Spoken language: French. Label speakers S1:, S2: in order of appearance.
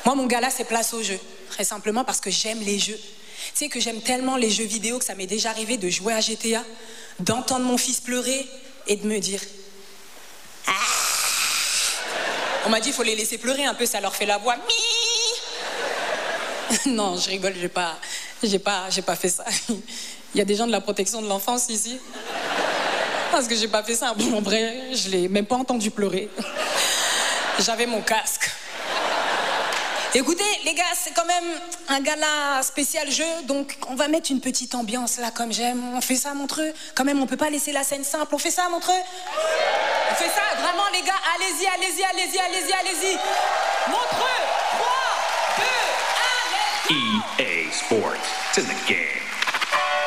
S1: Moi, mon gala, c'est place au jeu. Très simplement parce que j'aime les jeux. Tu sais que j'aime tellement les jeux vidéo que ça m'est déjà arrivé de jouer à GTA, d'entendre mon fils pleurer et de me dire... Ah. On m'a dit, il faut les laisser pleurer un peu, ça leur fait la voix. Non, je rigole, j'ai pas fait ça. Il y a des gens de la protection de l'enfance ici. Parce que j'ai pas fait ça. Bon, en vrai, je l'ai même pas entendu pleurer. J'avais mon casque. Écoutez, les gars, c'est quand même un gala spécial jeu, donc on va mettre une petite ambiance là, comme j'aime. On fait ça, Montreux. Quand même, on peut pas laisser la scène simple. On fait ça, Montreux. On fait ça, vraiment, les gars. Allez-y, allez-y, allez-y, allez-y, allez-y. Montreux, 3, 2, 1, let's go.
S2: EA Sports, it's in the game.